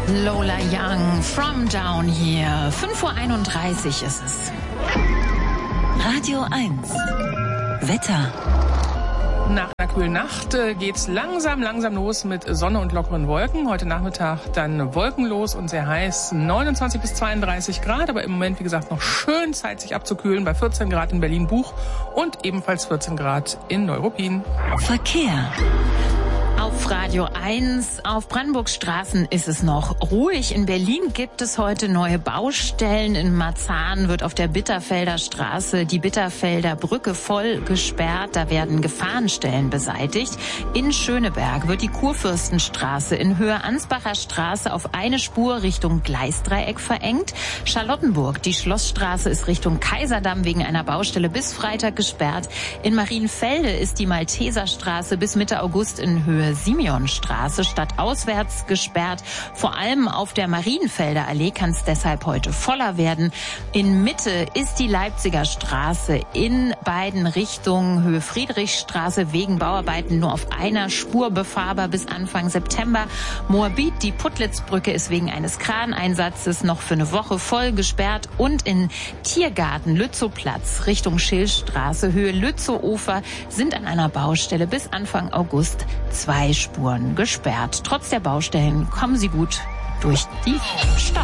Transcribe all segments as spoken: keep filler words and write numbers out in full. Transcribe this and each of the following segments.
Lola Young, From Down Here. fünf Uhr einunddreißig ist es. Radio eins. Wetter. Nach einer kühlen Nacht äh, geht's langsam, langsam los mit Sonne und lockeren Wolken. Heute Nachmittag dann wolkenlos und sehr heiß, neunundzwanzig bis zweiunddreißig Grad. Aber im Moment, wie gesagt, noch schön Zeit, sich abzukühlen bei vierzehn Grad in Berlin-Buch und ebenfalls vierzehn Grad in Neuruppin. Verkehr. Auf Radio eins, auf Brandenburgs Straßen ist es noch ruhig. In Berlin gibt es heute neue Baustellen. In Marzahn wird auf der Bitterfelder Straße die Bitterfelder Brücke voll gesperrt. Da werden Gefahrenstellen beseitigt. In Schöneberg wird die Kurfürstenstraße in Höhe Ansbacher Straße auf eine Spur Richtung Gleisdreieck verengt. Charlottenburg, die Schlossstraße ist Richtung Kaiserdamm wegen einer Baustelle bis Freitag gesperrt. In Marienfelde ist die Malteserstraße bis Mitte August in Höhe Simeonstraße stadtauswärts gesperrt. Vor allem auf der Marienfelder Allee kann es deshalb heute voller werden. In Mitte ist die Leipziger Straße in beiden Richtungen Höhe Friedrichstraße wegen Bauarbeiten nur auf einer Spur befahrbar bis Anfang September. Moabit, die Puttlitzbrücke ist wegen eines Kraneinsatzes noch für eine Woche voll gesperrt. Und in Tiergarten Lützowplatz Richtung Schillstraße Höhe Lützow-Ufer sind an einer Baustelle bis Anfang August zwei Spuren gesperrt. Trotz der Baustellen kommen sie gut durch die Stadt.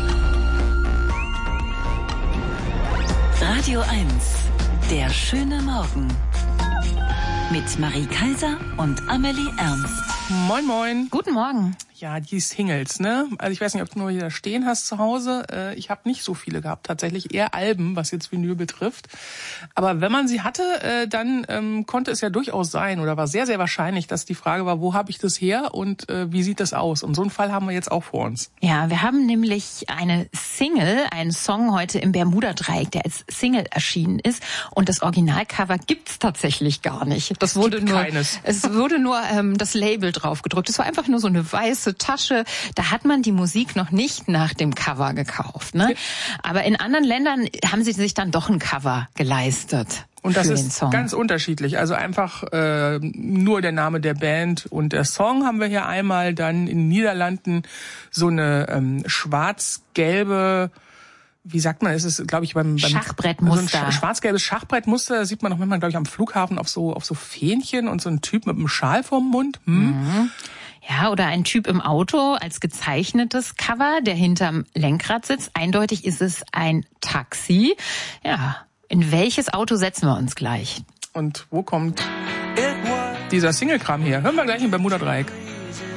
Radio eins. Der schöne Morgen. Mit Marie Kaiser und Amelie Ernst. Moin, moin. Guten Morgen. Ja, die Singles, ne? Also ich weiß nicht, ob du nur hier stehen hast zu Hause. Äh, ich habe nicht so viele gehabt, tatsächlich eher Alben, was jetzt Vinyl betrifft. Aber wenn man sie hatte, äh, dann ähm, konnte es ja durchaus sein oder war sehr, sehr wahrscheinlich, dass die Frage war, wo habe ich das her und äh, wie sieht das aus? Und so einen Fall haben wir jetzt auch vor uns. Ja, wir haben nämlich eine Single, einen Song heute im Bermuda-Dreieck, der als Single erschienen ist. Und das Originalcover gibt's tatsächlich gar nicht. Das wurde nur, keines. Es wurde nur ähm, das Label drauf gedruckt. Es war einfach nur so eine weiße Tasche. Da hat man die Musik noch nicht nach dem Cover gekauft, ne? Aber in anderen Ländern haben sie sich dann doch ein Cover geleistet. Und das für ist den Song. Ganz unterschiedlich. Also einfach äh, nur der Name der Band und der Song haben wir hier einmal. Dann in den Niederlanden so eine ähm, schwarz-gelbe, wie sagt man, es ist, glaube ich, beim, beim Schachbrettmuster. So ein schwarz-gelbes Schachbrettmuster, das sieht man auch manchmal, glaube ich, am Flughafen auf so auf so Fähnchen und so ein Typ mit einem Schal vorm Mund. Hm. Mhm. Ja, oder ein Typ im Auto als gezeichnetes Cover, der hinterm Lenkrad sitzt. Eindeutig ist es ein Taxi. Ja, in welches Auto setzen wir uns gleich? Und wo kommt dieser Single-Kram her? Hören wir gleich im Bermuda-Dreieck.